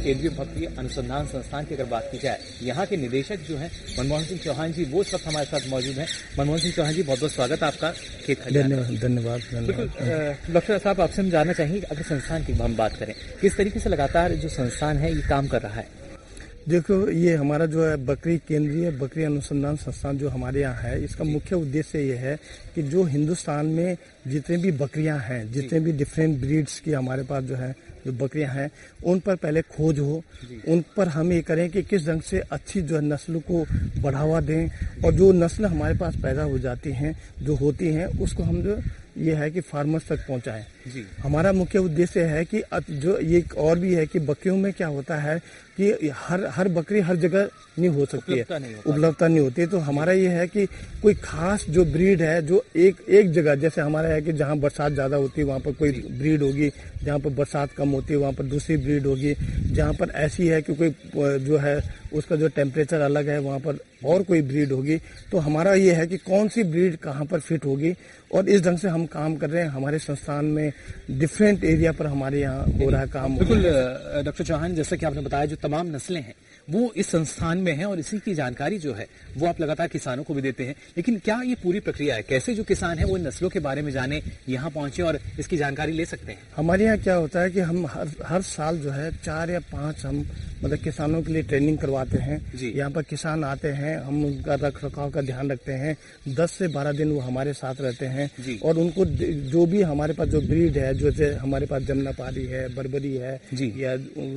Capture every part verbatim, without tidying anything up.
केंद्रीय बकरी अनुसंधान संस्थान की अगर बात की जाए, यहाँ के निदेशक जो हैं मनमोहन सिंह चौहान जी, वो सब हमारे साथ मौजूद हैं। मनमोहन सिंह चौहान जी, बहुत बहुत स्वागत आपका खेत खलिहान। धन्यवाद धन्यवाद धन्यवाद। डॉक्टर साहब, आपसे हम जानना चाहेंगे, अगर संस्थान की हम बात करें, किस तरीके से लगातार जो संस्थान है ये काम कर रहा है? देखो, ये हमारा जो है बकरी केंद्रीय बकरी अनुसंधान संस्थान जो हमारे यहाँ है, इसका मुख्य उद्देश्य ये है कि जो हिंदुस्तान में जितने भी बकरियां हैं, जितने भी डिफरेंट ब्रीड्स की हमारे पास जो है जो बकरियां हैं, उन पर पहले खोज हो, उन पर हम ये करें कि किस ढंग से अच्छी जो है नस्ल को बढ़ावा दें, और जो नस्ल हमारे पास पैदा हो जाती हैं, जो होती हैं, उसको हम जो ये है कि फार्मर्स तक पहुंचाएं। जी। हमारा मुख्य उद्देश्य है कि जो ये और भी है कि बकरियों में क्या होता है कि हर हर बकरी हर जगह नहीं हो सकती है, उपलब्धता नहीं होती है। तो हमारा ये है कि कोई खास जो ब्रीड है जो एक एक जगह, जैसे हमारा है कि जहाँ बरसात ज्यादा होती है वहाँ पर कोई ब्रीड होगी, जहाँ पर बरसात कम होती है वहाँ पर दूसरी ब्रीड होगी, जहाँ पर ऐसी है कि कोई जो है उसका जो टेम्परेचर अलग है वहाँ पर और कोई ब्रीड होगी। तो हमारा ये है कि कौन सी ब्रीड कहाँ पर फिट होगी, और इस ढंग से हम काम कर रहे हैं। हमारे संस्थान में डिफरेंट एरिया पर हमारे यहाँ हो रहा है काम। बिल्कुल डॉक्टर चौहान, जैसा कि आपने बताया, जो तमाम नस्लें हैं वो इस संस्थान में हैं, और इसी की जानकारी जो है वो आप लगातार किसानों को भी देते हैं। लेकिन क्या ये पूरी प्रक्रिया है, कैसे जो किसान है वो नस्लों के बारे में जाने, यहाँ पहुंचे और इसकी जानकारी ले सकते हैं? हमारे यहाँ क्या होता है कि हम हर हर साल जो है चार या पांच हम मतलब किसानों के लिए ट्रेनिंग करवाते हैं। यहाँ पर किसान आते हैं, हम उनका रख रखाव का ध्यान रखते हैं। दस से बारह दिन वो हमारे साथ रहते हैं, और उनको जो भी हमारे पास जो ब्रीड है, जो हमारे पास जमनापारी है, बर्बरी है, या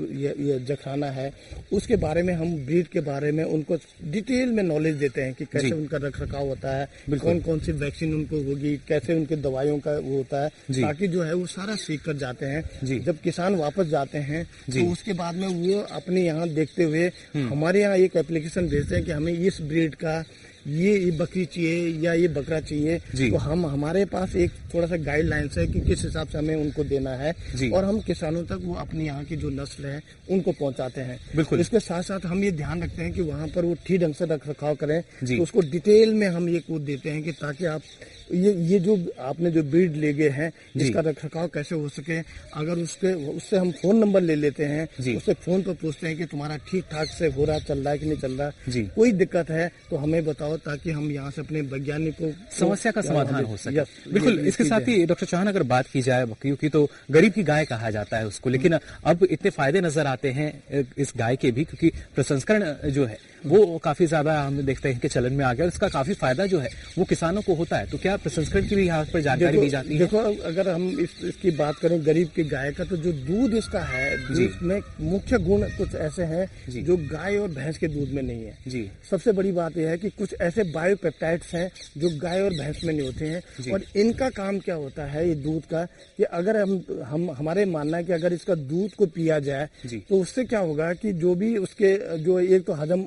ये जखराना है, उसके बारे में हम ब्रीड के बारे में उनको डिटेल में नॉलेज देते हैं कि कैसे उनका रख रखाव होता है, कौन कौन सी वैक्सीन उनको होगी, कैसे उनके दवाइयों का वो होता है, ताकि जो है वो सारा सीख कर जाते हैं। जब किसान वापस जाते हैं तो उसके बाद में वो अपने यहाँ देखते हुए हमारे यहाँ एक एप्लीकेशन भेजते हैं कि हमें इस ब्रीड का ये ये बकरी चाहिए या ये बकरा चाहिए। तो हम हमारे पास एक थोड़ा सा गाइडलाइंस है कि किस हिसाब से हमें उनको देना है, और हम किसानों तक वो अपने यहाँ की जो नस्ल है उनको पहुँचाते हैं। बिल्कुल। इसके साथ साथ हम ये ध्यान रखते हैं कि वहाँ पर वो ठीक ढंग से रख रखाव करें, तो उसको डिटेल में हम ये कूद देते हैं कि ताकि आप ये ये जो आपने जो ब्रीड ले गए हैं इसका रख रखाव कैसे हो सके। अगर उसके उससे हम फोन नंबर ले लेते हैं, उससे फोन पर पूछते हैं कि तुम्हारा ठीक ठाक से हो रहा, चल रहा है कि नहीं चल रहा, कोई दिक्कत है तो हमें बताओ, ताकि हम यहाँ से अपने वैज्ञानिकों समस्या का समाधान हो सके। बिल्कुल। इसके साथ ही डॉक्टर चौहान, अगर बात की जाए बकरियों की, तो गरीब की गाय कहा जाता है उसको, लेकिन अब इतने फायदे नजर आते हैं इस गाय के भी, क्योंकि प्रसंस्करण जो है वो काफी ज्यादा हम देखते हैं कि चलन में आ गया, और इसका काफी फायदा जो है वो किसानों को होता है। तो क्या प्रसंस्करण की भी यहाँ पर जानकारी दी जाती है? देखो, अगर हम इस, इसकी बात करें गरीब की गाय का, तो जो दूध इसका है, दूध में मुख्य गुण कुछ ऐसे हैं जो गाय और भैंस के दूध में नहीं है। जी। सबसे बड़ी बात यह है कि कुछ ऐसे बायोपेप्टाइड्स हैं जो गाय और भैंस में नहीं होते हैं, और इनका काम क्या होता है ये दूध का, कि अगर हम हम हमारे मानना है कि अगर इसका दूध को पिया जाए तो उससे क्या होगा कि जो भी उसके जो एक तो हजम